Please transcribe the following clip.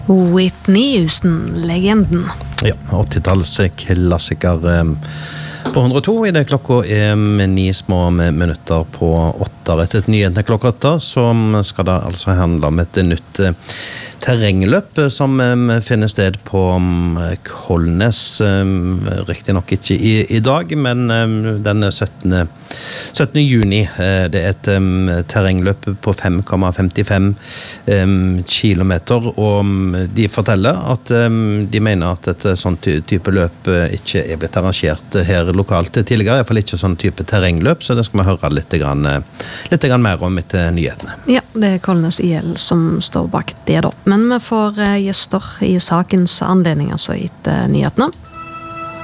Whitney Houston-legenden. Ja, 80-tallsklassiker på 102. I det klokka 9 små minutter på 8. Etter nyhetene klokka 8, så skal det altså handle om et nytt terrengløp som finner sted på Kolnes, riktig nok ikke i dag, men den 17. juni. Det et terrengløp på 5,55 kilometer, og de forteller at de mener at et sånn type løp ikke blitt arrangert her lokalt tidligere, i hvert fall ikke sånn type terrengløp, så det skal vi høre litt grann mer om etter nyhetene. Ja, det Kolnes IL som står bak det da. Men vi får gjester i sakens anledning, altså etter nyhetene.